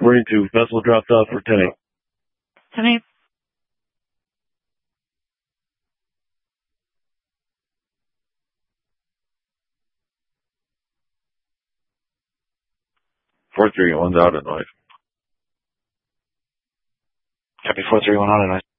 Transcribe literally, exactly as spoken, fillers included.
Marine two, vessel dropped off for ten eight. ten eight. four three one's out at night. Copy four three one out at night.